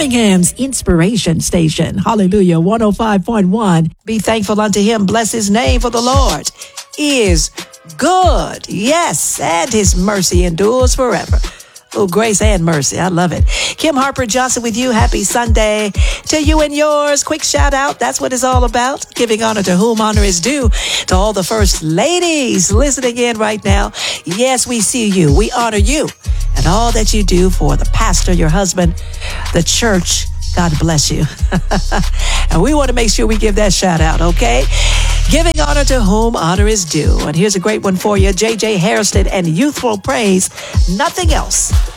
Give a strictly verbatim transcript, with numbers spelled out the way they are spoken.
Birmingham's inspiration station. Hallelujah. one oh five point one. Be thankful unto him. Bless his name, for the Lord is good. Yes, and his mercy endures forever. Oh, grace and mercy. I love it. Kim Harper Johnson with you. Happy Sunday to you and yours. Quick shout out. That's what it's all about. Giving honor to whom honor is due. To all the first ladies listening in right now. Yes, we see you. We honor you and all that you do for the pastor, your husband, the church. God bless you. And we want to make sure we give that shout out, okay? Giving honor to whom honor is due. And here's a great one for you. J J Hairston and Youthful Praise. Nothing else